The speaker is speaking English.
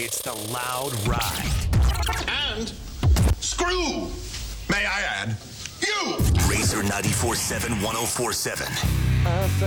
It's the Loud Ride. And screw, may I add, you! Razor 94.7 1047. I